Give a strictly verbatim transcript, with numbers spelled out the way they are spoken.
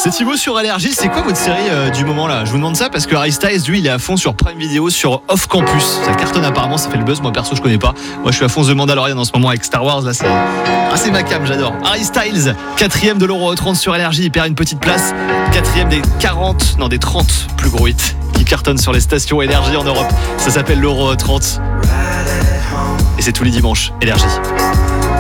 C'est Thibaut sur Allergie. C'est quoi votre série euh, du moment là? Je vous demande ça parce que Harry Styles, lui, il est à fond sur Prime Video, sur Off Campus. Ça cartonne apparemment, ça fait le buzz. Moi perso, je connais pas. Moi, je suis à fond The Mandalorian en ce moment avec Star Wars. Là, c'est assez ma cam, j'adore. Harry Styles, quatrième de l'Euro trente sur Allergie. Il perd une petite place. Quatrième des quarante, non des trente plus gros hits qui cartonnent sur les stations Énergie en Europe. Ça s'appelle l'Euro trente. Et c'est tous les dimanches, Énergie.